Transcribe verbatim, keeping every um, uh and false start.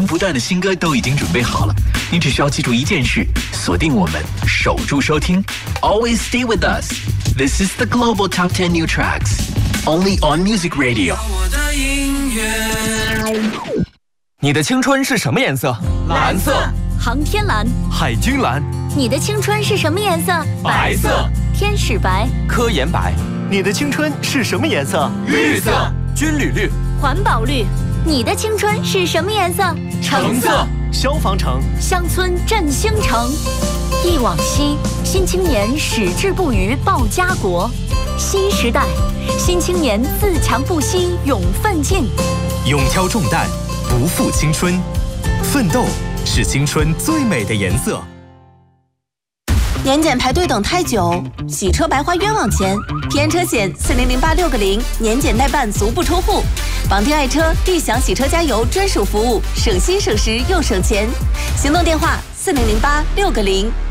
不断的新歌都已经准备好了，你只需要记住一件事，锁定我们，守住收听 Always stay with us. This is the Global Top ten New Tracks Only on Music Radio. 你的青春是什么颜色？ 蓝色。 航天蓝。 海军蓝。 你的青春是什么颜色？ 白色。 天使白。 科研白。 你的青春是什么颜色？ 绿色。 军旅绿。 环保绿。你的青春是什么颜色？ 橙色。 消防橙。 乡村振兴城。忆往昔，新青年矢志不渝报家国。新时代，新青年自强不息勇奋进。 勇挑重担，不负青春，奋斗是青春最美的颜色。 年检排队等太久，洗车白花冤枉钱。平安车险四零零八六个零，年检代办足不出户。绑定爱车，立享洗车加油专属服务，省心省时又省钱。行动电话四零零八六个零。